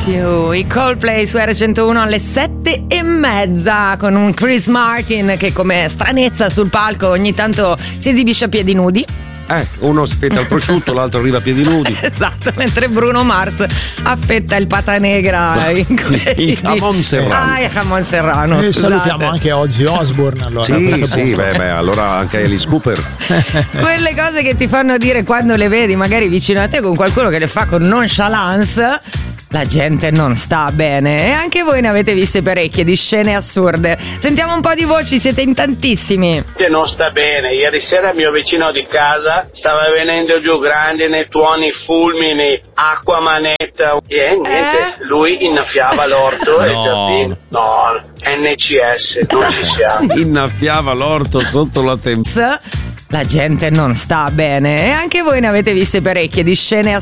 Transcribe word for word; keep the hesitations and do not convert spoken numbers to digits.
You, i Coldplay su erre centouno alle sette e mezza con un Chris Martin che come stranezza sul palco ogni tanto si esibisce a piedi nudi. Eh, uno aspetta il prosciutto, l'altro arriva a piedi nudi. Esatto, mentre Bruno Mars affetta il pata negra in quei... il jamon serrano. Ah, il jamon serrano. E salutiamo anche Ozzy Osbourne. Allora, sì, sì, beh, beh, allora anche Alice Cooper. Quelle cose che ti fanno dire quando le vedi magari vicino a te con qualcuno che le fa con nonchalance. La gente non sta bene e anche voi ne avete viste parecchie di scene assurde. Sentiamo un po' di voci, siete in tantissimi. Non sta bene, ieri sera il mio vicino di casa stava venendo giù grandine, tuoni, fulmini, acqua manetta e niente, eh? Lui innaffiava l'orto e il giardino. No, N C S, non ci siamo. Innaffiava l'orto sotto la tempesta. La gente non sta bene e anche voi ne avete viste parecchie di scene assurde.